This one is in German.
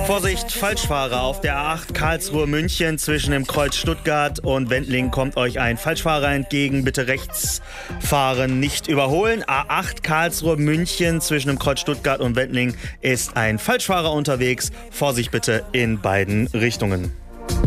Vorsicht, Falschfahrer auf der A8 Karlsruhe-München zwischen dem Kreuz Stuttgart und Wendling kommt euch ein Falschfahrer entgegen. Bitte rechts fahren, nicht überholen. A8 Karlsruhe-München zwischen dem Kreuz Stuttgart und Wendling ist ein Falschfahrer unterwegs. Vorsicht bitte in beiden Richtungen.